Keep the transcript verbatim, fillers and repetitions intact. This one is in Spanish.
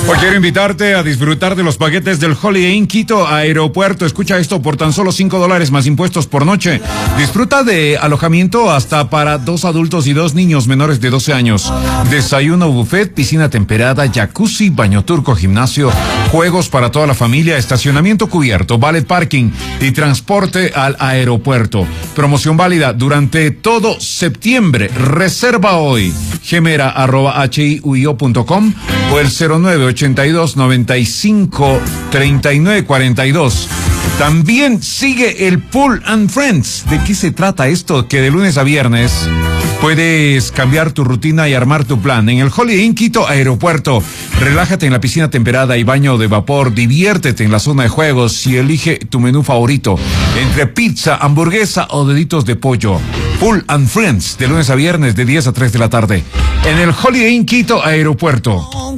Hoy quiero invitarte a disfrutar de los paquetes del Holiday Inn Quito Aeropuerto. Escucha esto, por tan solo cinco dólares más impuestos por noche. Disfruta de alojamiento hasta para dos adultos y dos niños menores de doce años. Desayuno buffet, piscina temperada, jacuzzi, baño turco, gimnasio, juegos para toda la familia, estacionamiento cubierto, valet parking y transporte al aeropuerto. Promoción válida durante todo septiembre. Reserva hoy. Gemera arroba hiuio punto com o el cero nueve ochenta y dos noventa y cinco treinta y nueve cuarenta y dos. También sigue el Pool and Friends. ¿De qué se trata esto? Que de lunes a viernes puedes cambiar tu rutina y armar tu plan. En el Holiday Inn Quito Aeropuerto, relájate en la piscina temperada y baño de vapor, diviértete en la zona de juegos y elige tu menú favorito, entre pizza, hamburguesa o deditos de pollo. Pool and Friends, de lunes a viernes de diez a tres de la tarde, en el Holiday Inn Quito Aeropuerto.